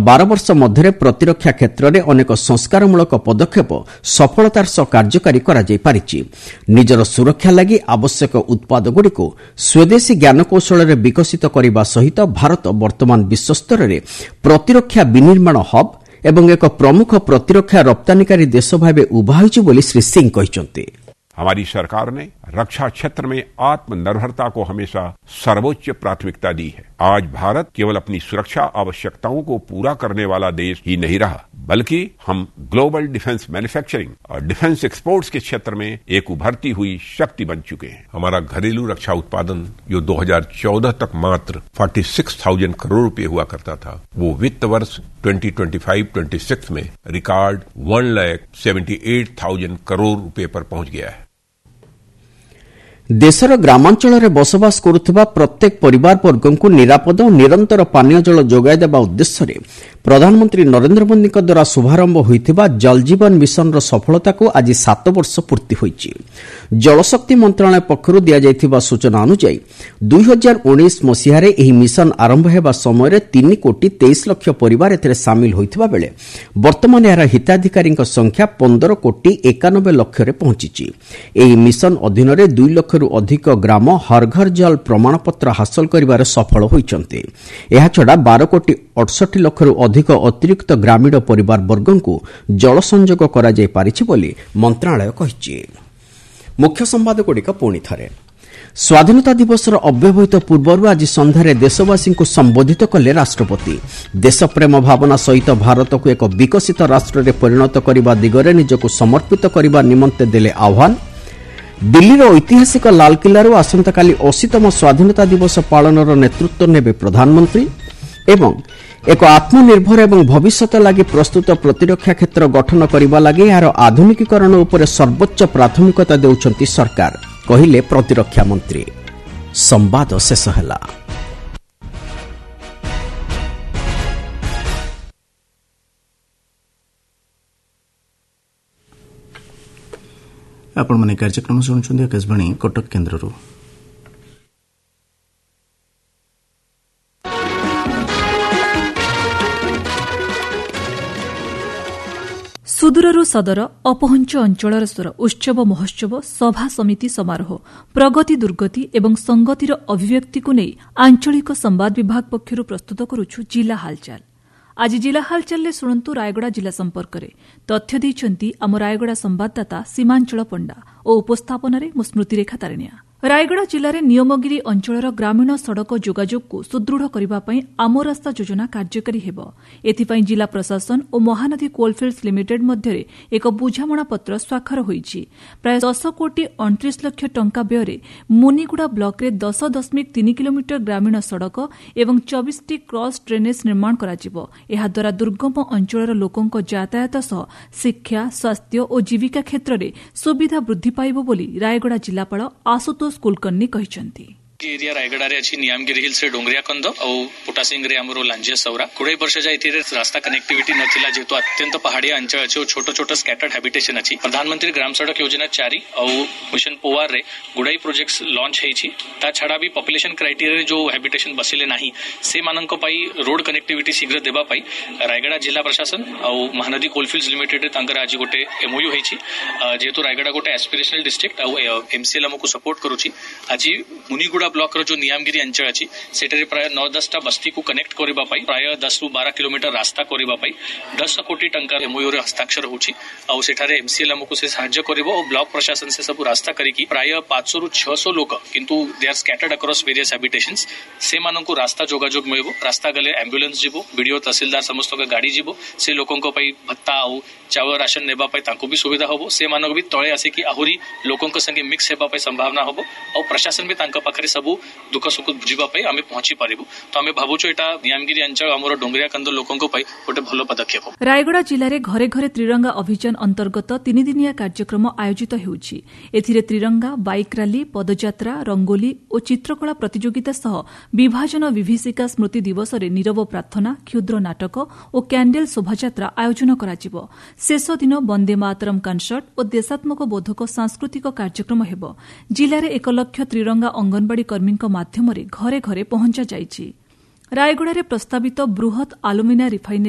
12 वर्ष मध्य प्रतिरक्षा क्षेत्र में अनेक संस्कारमूलक पदक्षेप सफलतार सह कार्यकारी कराई निजर सुरक्षा लगी आवश्यक उत्पादगुड़िक स्वदेशी ज्ञानकौशल विकसित करने सहित भारत वर्तमान विश्वस्तर में प्रतिरक्षा विनिर्माण हब एवं एक प्रमुख प्रतिरक्षा रप्तानिकारी देश भाव उभा होइछि श्री सिंह कहते। हमारी सरकार ने रक्षा क्षेत्र में आत्मनिर्भरता को हमेशा सर्वोच्च प्राथमिकता दी है। आज भारत केवल अपनी सुरक्षा आवश्यकताओं को पूरा करने वाला देश ही नहीं रहा, बल्कि हम ग्लोबल डिफेंस मैन्युफैक्चरिंग और डिफेंस एक्सपोर्ट्स के क्षेत्र में एक उभरती हुई शक्ति बन चुके हैं। हमारा घरेलू रक्षा उत्पादन जो 2014 तक मात्र 46,000 करोड़ रुपए हुआ करता था, वो वित्त वर्ष 2025-26 में रिकॉर्ड 1,78,000 करोड़ रुपए पर पहुंच गया है। देशर ग्रामांचल में बसवास करुवा प्रत्येक परिवार वर्ग को निरापद और निरंतर पानीय जल जोगाई देवा उद्देश्य प्रधानमंत्री नरेंद्र मोदी द्वारा शुभारंभ होइथिबा जल जीवन मिशन सफलता को आज 7 वर्ष पूर्ति होइछि। जलशक्ति मंत्रालय पक्षरु दिया जायथिबा सूचना अनुसार 2019 मसीहारे एही मिशन आरंभ हेबा समय 3 कोटी 23 लाख परिवार एथरे शामिल होइथिबा बेले वर्तमान यार हिताधिकारी संख्या 15 कोटी 91 लाख रे पहुंचिछि। एही मिशन अधीन 2 लाख रु अधिक ग्राम हर घर जल प्रमाणपत्र हासिल करिबार सफल होइछन्ते। एहा छडा 12 कोटी 68 लाख रु अधिक अतिरिक्त ग्रामीण परिवार वर्ग को जल संयोग करा जाय पारिछि बोली मंत्रालय कहिछि। मुख्य संवाद गुड़िक पुणी थरे स्वाधीनता दिवसर अव्यवहित पूर्व आज संध्यारे देशवासी को संबोधित कले राष्ट्रपति। देशप्रेम भावना सहित भारत को एक विकसित राष्ट्र में परिणत करने दिगरे निजक समर्पित करने निमंते देले आह्वान। दिल्लीर ऐतिहासिक लालकिल्लारू आसंताकाली 80तम स्वाधीनता दिवस पालनर नेतृत्व नेबे प्रधानमंत्री एवं एक आत्मनिर्भर एवं भविष्यत लागि प्रस्तुत प्रतिरक्षा क्षेत्र गठन करने लगी यार आधुनिकीकरण उपर सर्वोच्च प्राथमिकता देउछंती सरकार कहिले प्रतिरक्षा मंत्री। संवाद शेष ହେଲା। आपण माने कार्यक्रम शुणुछंती आकाशवाणी कटक केन्द्ररू। सुदूररू सदर अपहंच अंचलर स्वर उत्सव महोत्सव सभा समिति समारोह प्रगति दुर्गति एवं संगतिर अभिव्यक्ति को नहीं आंचलिक संवाद विभाग पक्षरु प्रस्तुत करुछु जिला हालचाल। आज जिला हालचाल शुणु रायगड़ा जिला संपर्क में तथ्य देइछंती आम रायगड़ा संवाददाता सीमांचल पंडा और उपस्थापन मु स्मृतिरेखा तारिणिया। रायगड़ा जिले में नियमगिरी अंचलर ग्रामीण सड़क जोगाजोग को सुदृढ़ करने आम रास्ता योजना कार्यकारी हेब। एथिपाई जिला प्रशासन और महानदी कोलफिल्ड्स लिमिटेड मध्य एक बुझामणा पत्र स्वाक्षर होईछि। प्राय 10 कोटी 29 लाख टंका व्यय मुनिगुड़ा ब्लॉक रे 10.3 किलोमीटर ग्रामीण सड़क एवं 24टी क्रॉस ड्रेनेज निर्माण कराजिबो। एहा द्वारा दुर्गम अंचलर लोकंक यातायात सह शिक्षा स्वास्थ्य और जीविका क्षेत्र में सुविधा वृद्धि पाइबो बोली रायगड़ा जिलापाल आशुतोष कुलकर्णी कहिसंती। एरिया रायगड़ा रे अछि नियामगिरी हिल से डोंगरिया कंद और पुटासिंग रे हमरो लांजिया सौरा कुड़े वर्ष जाय एथिरे रास्ता कनेक्टिविटी नथिला जेतु अत्यंत पहाड़िया अंचल अछि और छोट छोट स्कैटर्ड हैबिटेशन अछि। प्रधानमंत्री ग्राम सड़क योजना 4 और मिशन पोवार रे गुड़ाई प्रोजेक्ट्स लॉन्च हेछि। ता छडा भी पॉपुलेशन क्राइटेरिया रे जो हैबिटेशन बसिले नाही से मानक पई रोड कनेक्टिविटी शीघ्र देबा पई रायगड़ा जिला प्रशासन और महानदी कोलफिल्ड्स लिमिटेड तांकर आज गोटे एमओयू हेछि। जेतु रायगड़ा गोटे एस्पिरेशनल डिस्ट्रिक्ट और एमसीएल हमको सपोर्ट करूछि। आज मुनिगुड़ा ब्लॉक रो जो नियामगिरी अंचल अछि सेटरे प्राय 9-10टा बस्ती को कनेक्ट करबा पई प्राय 10 ରୁ 12 किलोमीटर रास्ता करबा पई 10 कोटी टंका एमओयू रे हस्ताक्षर होछि। आ सेठारे एमसीएल हमको से सहायता करबो और ब्लॉक प्रशासन से सब रास्ता करिकि प्राय 500 ରୁ 600 लोक किंतु they are scattered across various habitations से माननको रास्ता जोगाजोग मिलबो। रास्ता गले एम्बुलेंस जिवो वीडियो तहसीलदार समस्त के गाड़ी जिवो से लोकंको पई भत्ता और चावल राशन नेबा पई तांको भी सुविधा होबो। से मानक भी तळे आसे कि आहुरी लोकंको संगे मिक्स हेबा पई संभावना होबो और प्रशासन भी तांका पाखरे सब दुख सुख बुझा आम पहुंची पारिबु। तो आम भावुछु एटा नियामगिरी अंचल हमर डोंगरिया कंद लोकंको पई गोटे भलो पदक्षेप। रायगड़ा जिले में घरे घरे त्रिरंगा अभियान अंतर्गत 3 दिनिया कार्यक्रम आयोजित होउछि। एथिरे त्रिरंगा बाइक रैली पदयात्रा रंगोली और चित्रकला प्रतियोगिता सह विभाजन विभीषिका स्मृति दिवस रे नीरव प्रार्थना क्षुद्र नाटक और कैंडेल शोभायात्रा आयोजन कराजिबो। शेष दिन वंदे मातरम कनसर्ट और देशात्मक बोधक सांस्कृतिक कार्यक्रम हेबो। जिले में 1 लाख त्रिरंगा अंगनवाड़ी कर्मी माध्यम घरे घरे पहुंचा जाइछि। रायगड़ा रे प्रस्तावित बृहत आलुमिना रिफाइनरी